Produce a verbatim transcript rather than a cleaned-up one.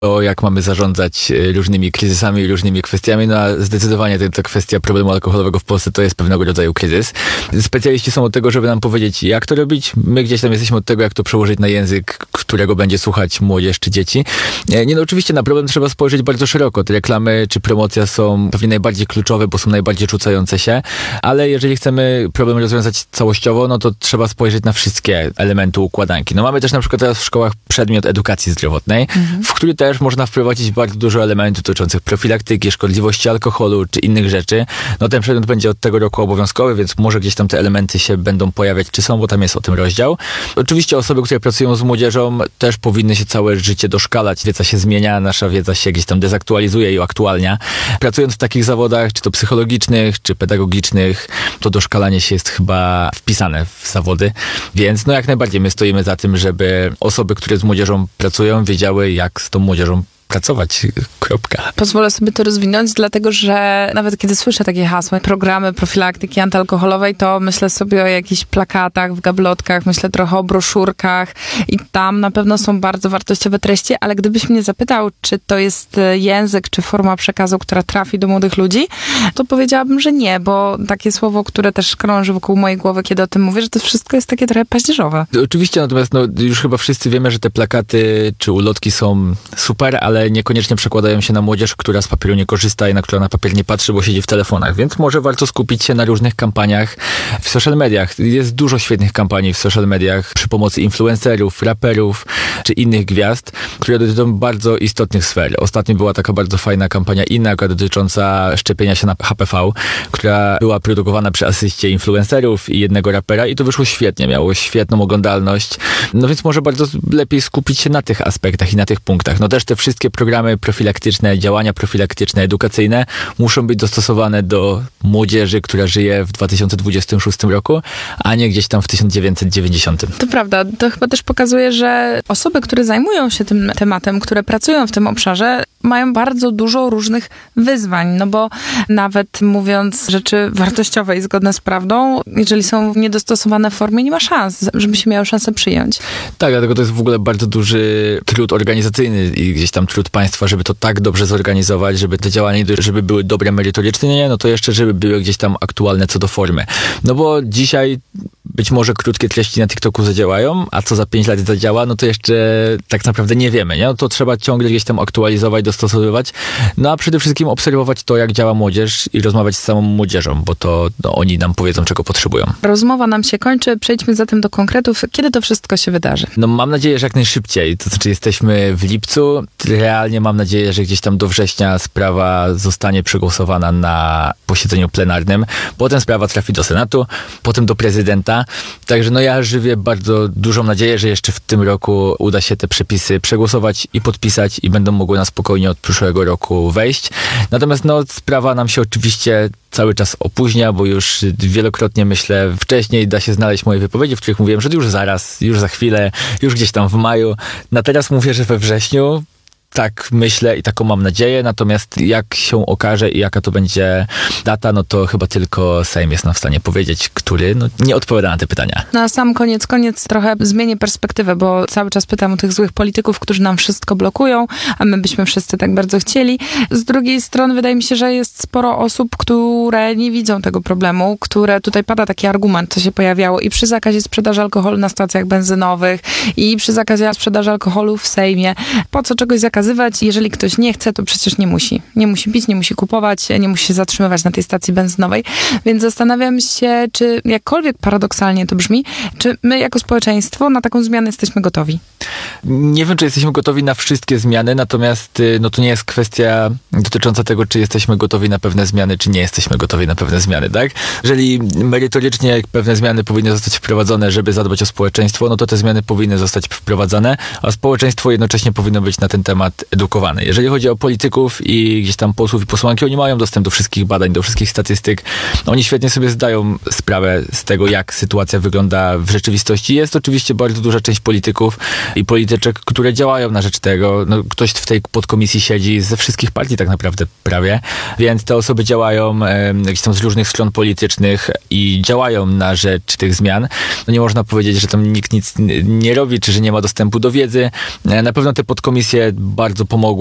o jak mamy zarządzać różnymi kryzysami i różnymi kwestiami, no a zdecydowanie ta kwestia problemu alkoholowego w Polsce to jest pewnego rodzaju kryzys. Specjaliści są od tego, żeby nam powiedzieć, jak to robić. My gdzieś tam jesteśmy od tego, jak to przełożyć na język, którego będzie słuchać młodzież czy dzieci. Nie, no oczywiście na problem trzeba spojrzeć bardzo szeroko. Te reklamy czy promocja są pewnie najbardziej kluczowe, bo są najbardziej rzucające się, ale jeżeli chcemy problem rozwiązać całościowo, no to trzeba spojrzeć na wszystkie elementy układanki. No mamy też na przykład teraz w szkołach przedmiot edukacji zdrowotnej, mhm. w który też można wprowadzić bardzo dużo elementów dotyczących profilaktyki, szkodliwości alkoholu czy innych rzeczy. No ten przedmiot będzie od tego roku obowiązkowy, więc może gdzieś tam te elementy się będą pojawiać, czy są, bo tam jest o tym rozdział. Oczywiście osoby, które pracują z młodzieżą, też powinny się całe życie doszkalać. Wiedza się zmienia, nasza wiedza się gdzieś tam dezaktualizuje i uaktualnia. Pracując w takich zawodach, czy to psychologicznych, czy pedagogicznych, to doszkalanie się jest chyba wpisane w zawody. Więc no jak najbardziej my stoimy za tym, żeby osoby, które z młodzieżą pracują, wiedziały, jak z tą młodzieżą pracować. Kropka. Pozwolę sobie to rozwinąć, dlatego że nawet kiedy słyszę takie hasła, programy profilaktyki antyalkoholowej, to myślę sobie o jakichś plakatach w gablotkach, myślę trochę o broszurkach i tam na pewno są bardzo wartościowe treści, ale gdybyś mnie zapytał, czy to jest język, czy forma przekazu, która trafi do młodych ludzi, to powiedziałabym, że nie, bo takie słowo, które też krąży wokół mojej głowy, kiedy o tym mówię, że to wszystko jest takie trochę paździerzowe. Oczywiście, natomiast no, już chyba wszyscy wiemy, że te plakaty czy ulotki są super, ale niekoniecznie przekładają się na młodzież, która z papieru nie korzysta i na która na papier nie patrzy, bo siedzi w telefonach. Więc może warto skupić się na różnych kampaniach w social mediach. Jest dużo świetnych kampanii w social mediach przy pomocy influencerów, raperów czy innych gwiazd, które dotyczą bardzo istotnych sfer. Ostatnio była taka bardzo fajna kampania inna, dotycząca szczepienia się na H P V, która była produkowana przy asyście influencerów i jednego rapera i to wyszło świetnie. Miało świetną oglądalność. No więc może bardzo lepiej skupić się na tych aspektach i na tych punktach. No też te wszystkie programy profilaktyczne, działania profilaktyczne, edukacyjne muszą być dostosowane do młodzieży, która żyje w dwa tysiące dwudziestym szóstym roku, a nie gdzieś tam w tysiąc dziewięćset dziewięćdziesiątym. To prawda. To chyba też pokazuje, że osoby, które zajmują się tym tematem, które pracują w tym obszarze, mają bardzo dużo różnych wyzwań, no bo nawet mówiąc rzeczy wartościowe i zgodne z prawdą, jeżeli są w niedostosowane formie, nie ma szans, żeby się miało szansę przyjąć. Tak, dlatego to jest w ogóle bardzo duży trud organizacyjny i gdzieś tam trud państwa, żeby to tak dobrze zorganizować, żeby te działania, żeby były dobre merytorycznie, nie, no to jeszcze, żeby były gdzieś tam aktualne co do formy. No bo dzisiaj być może krótkie treści na TikToku zadziałają, a co za pięć lat zadziała, no to jeszcze tak naprawdę nie wiemy, nie? No to trzeba ciągle gdzieś tam aktualizować, dostosowywać, no a przede wszystkim obserwować to, jak działa młodzież i rozmawiać z samą młodzieżą, bo to no, oni nam powiedzą, czego potrzebują. Rozmowa nam się kończy, przejdźmy zatem do konkretów. Kiedy to wszystko się wydarzy? No mam nadzieję, że jak najszybciej, to znaczy jesteśmy w lipcu, realnie mam nadzieję, że gdzieś tam do września sprawa zostanie przegłosowana na posiedzeniu plenarnym, potem sprawa trafi do Senatu, potem do prezydenta. Także no ja żywię bardzo dużą nadzieję, że jeszcze w tym roku uda się te przepisy przegłosować i podpisać i będą mogły na spokojnie od przyszłego roku wejść. Natomiast no sprawa nam się oczywiście cały czas opóźnia, bo już wielokrotnie myślę, wcześniej da się znaleźć moje wypowiedzi, w których mówiłem, że już zaraz, już za chwilę, już gdzieś tam w maju. Na teraz mówię, że we wrześniu. Tak myślę i taką mam nadzieję, natomiast jak się okaże i jaka to będzie data, no to chyba tylko Sejm jest nam w stanie powiedzieć, który no, nie odpowiada na te pytania. Na sam koniec, koniec trochę zmienię perspektywę, bo cały czas pytam o tych złych polityków, którzy nam wszystko blokują, a my byśmy wszyscy tak bardzo chcieli. Z drugiej strony wydaje mi się, że jest sporo osób, które nie widzą tego problemu, które tutaj pada taki argument, co się pojawiało i przy zakazie sprzedaży alkoholu na stacjach benzynowych i przy zakazie sprzedaży alkoholu w Sejmie. Po co czegoś zakazywać? Jeżeli ktoś nie chce, to przecież nie musi. Nie musi pić, nie musi kupować, nie musi się zatrzymywać na tej stacji benzynowej. Więc zastanawiam się, czy jakkolwiek paradoksalnie to brzmi, czy my jako społeczeństwo na taką zmianę jesteśmy gotowi? Nie wiem, czy jesteśmy gotowi na wszystkie zmiany, natomiast no to nie jest kwestia dotycząca tego, czy jesteśmy gotowi na pewne zmiany, czy nie jesteśmy gotowi na pewne zmiany, tak? Jeżeli merytorycznie pewne zmiany powinny zostać wprowadzone, żeby zadbać o społeczeństwo, no to te zmiany powinny zostać wprowadzane, a społeczeństwo jednocześnie powinno być na ten temat edukowane. Jeżeli chodzi o polityków i gdzieś tam posłów i posłanki, oni mają dostęp do wszystkich badań, do wszystkich statystyk. Oni świetnie sobie zdają sprawę z tego, jak sytuacja wygląda w rzeczywistości. Jest oczywiście bardzo duża część polityków i polityczek, które działają na rzecz tego. No, ktoś w tej podkomisji siedzi ze wszystkich partii tak naprawdę prawie, więc te osoby działają e, gdzieś tam z różnych stron politycznych i działają na rzecz tych zmian. No, nie można powiedzieć, że tam nikt nic nie robi, czy że nie ma dostępu do wiedzy. E, na pewno te podkomisje bardzo pomogły